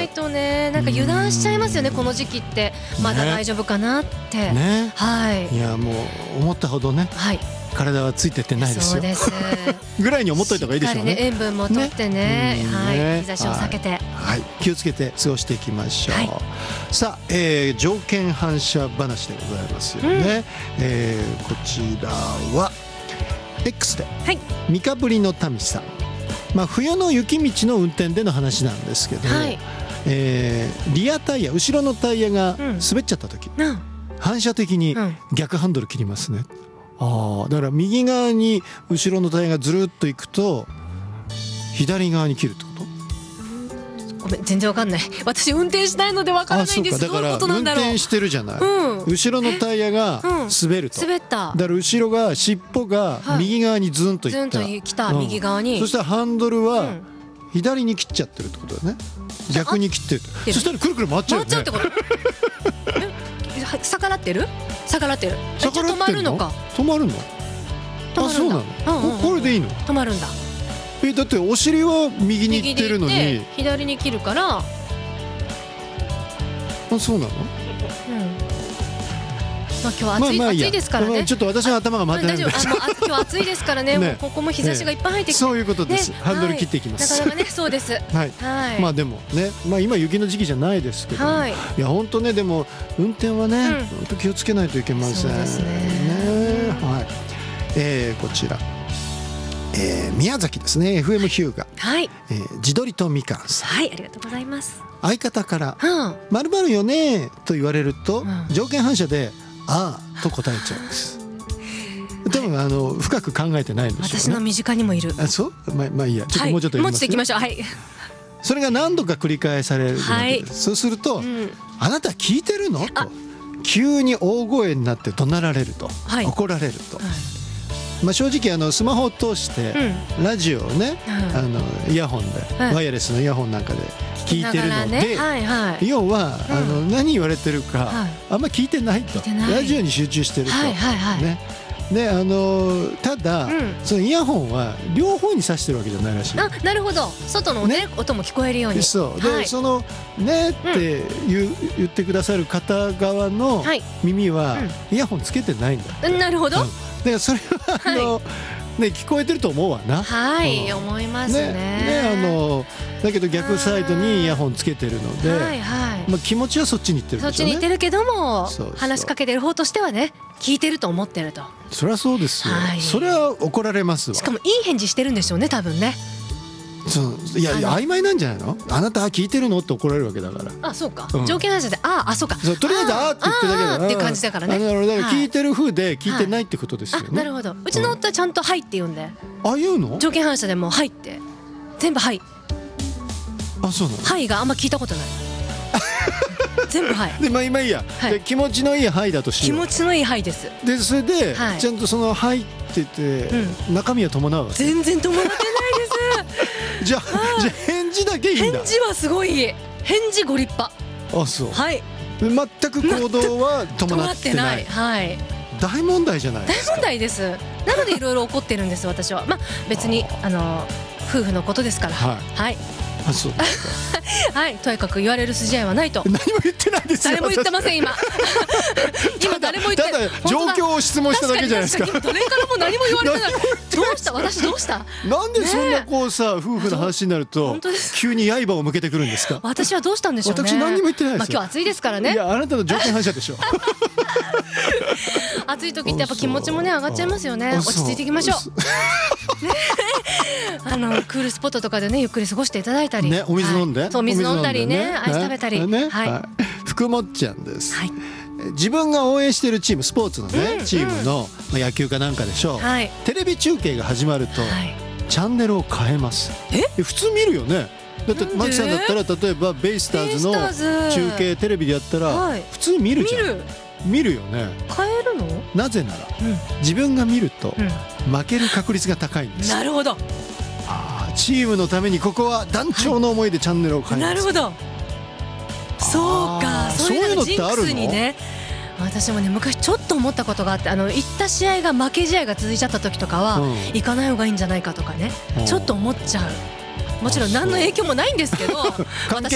ないとね、なんか油断しちゃいますよね、この時期って。まだ大丈夫かなってね。 はい。 いやもう思ったほどね、 はい、 体はついてってないですよ。 そうですぐらいに思っといた方がいいでしょうね。 しっかりね、塩分もとってね、はい、日差しを避けて、 はい、気をつけて過ごしていきましょう。 はい、 さあ、条件反射話でございますよね。こちらは X で、はい、三日ぶりの民さん。まあ、冬の雪道の運転での話なんですけど、はい、リアタイヤ、後ろのタイヤが滑っちゃった時、反射的に逆ハンドル切りますね。だから右側に後ろのタイヤがずるっといくと左側に切るってこと？ ごめん、全然わかんない。私運転しないのでわからないんです。 だから運転してるじゃない、後ろのタイヤが滑ると、 滑った。 だから後ろが尻尾が右側にズンといった、 ズンときた、右側に。 そしたらハンドルは左に切っちゃってるってことだね。逆に切ってると。そしたらくるくる回っちゃうよね。 回っちゃうってこと？逆らってる？逆らってる。じゃ止まるのか。 止まるの？あ、そうなの。これでいいの？止まるんだ。 だってお尻は右に行ってるのに左に切るから。 あ、そうなの？ まあ今日暑いですからね。 ちょっと私の頭が回ってないんで。 今日暑いですからね。もうここも日差しがいっぱい入ってきて。 そういうことです。ハンドル切っていきます。 なかなかね、そうです。 はい。まあでもね、まあ今雪の時期じゃないですけど、いや本当ね、でも運転はね、本当気をつけないといけません。そうですね。はい。こちら。宮崎ですね。FM ヒューガ。はい。地鶏とみかんさん。 はい、ありがとうございます。 相方から〇〇よねと言われると条件反射でああと答えちゃうんです。多分深く考えてないんでしょうね。 私の身近にもいる。 あ、そう？まあいいや。ちょっともうちょっともうちょっと行きましょう。はい。 それが何度か繰り返されるわけです。そうするとあなた聞いてるのと急に大声になって怒鳴られると、怒られると。まあ正直スマホを通してラジオをね、イヤホンでワイヤレスのイヤホンなんかで聞いてるので、要は何言われてるかあんま聞いてないと、ラジオに集中してるとね。でただそのイヤホンは両方に挿してるわけじゃないらしい。 あ、なるほど。外のね音も聞こえるように。 そうで、そのねって言ってくださる方側の耳はイヤホンつけてないんだ。 なるほど。 だからそれはね、聞こえてると思うわな。 はい、思いますね。 だけど逆サイドにイヤホンつけてるので、まあ気持ちはそっちに行ってるんでしょうね。 そっちに行ってるけども、話しかけてる方としてはね、聞いてると思ってると。 そりゃそうですよ。それは怒られますわ。 しかもいい返事してるんでしょうね、多分ね。 いや曖昧なんじゃないの？あなた聞いてるのって怒られるわけだから。 あ、そうか。条件反射でそうか。 とりあえずって言ってだけだっていう感じだからね。 だから聞いてる風で聞いてないってことですよね。 なるほど。うちの夫はちゃんとはいって言うんで。 言うの？ 条件反射でもはいって全部はい。 あ、そうなの？ はいがあんま聞いたことない。全部はい。 で、まあ今いいや。気持ちのいいはいだとしよう。 気持ちのいいはいです。 でそれでちゃんとそのはいって言って中身は伴うわけ？ 全然伴ってないです。 じゃあ返事だけいいんだ。 返事はすごい。返事ご立派。 あ、そう。 はい。 全く行動は伴ってない。 はい。 大問題じゃないですか。 大問題です。なのでいろいろ怒ってるんです私は。まあ別に夫婦のことですから。はい。 あ、そうですか。 はい、とにかく言われる筋合いはないと。 何も言ってないですよ。 誰も言ってません今。今誰も言ってない。 ただ状況を質問しただけじゃないですか。 誰からも何も言われてない。どうした？私どうした？ なんでそんなこうさ夫婦の話になると急に刃を向けてくるんですか？ 私はどうしたんでしょうね。 私何にも言ってないですよ。 まあ今日暑いですからね。 いや、あなたの条件反射でしょ。 暑い時ってやっぱ気持ちもね上がっちゃいますよね。落ち着いていきましょう。クールスポットとかでねゆっくり過ごしていただいたり、 お水飲んで、 そう水飲んだりね、アイス食べたり、 福もっちゃんです。自分が応援しているチーム、スポーツのねチームの野球かなんかでしょう。テレビ中継が始まるとチャンネルを変えます。普通見るよね。だってマキさんだったら例えばベイスターズの中継テレビでやったら普通見るじゃん。見るよね。 変えるの？ なぜなら自分が見ると負ける確率が高いんです。 なるほど。 チームのためにここは団長の思いでチャンネルを変えます。 なるほど。そうか、そういうのジンクスにね。私もね昔ちょっと思ったことがあって、行った試合が負け試合が続いちゃった時とかは行かない方がいいんじゃないかとかね、ちょっと思っちゃう。もちろん何の影響もないんですけど。